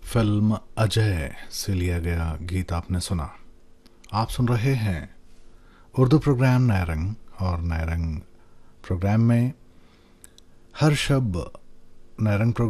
Film Ajay से लिया गया गीत आपने सुना। आप सुन रहे हैं उर्दू प्रोग्राम नया रंग, और नया रंग प्रोग्राम में हर शब नया रंग